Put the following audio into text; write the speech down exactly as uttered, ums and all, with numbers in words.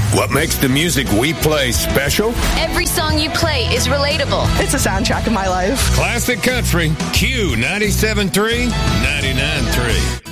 What makes the music we play special? Every song you play is relatable. It's a soundtrack of my life. Classic Country, Q ninety-seven point three, ninety-nine point three.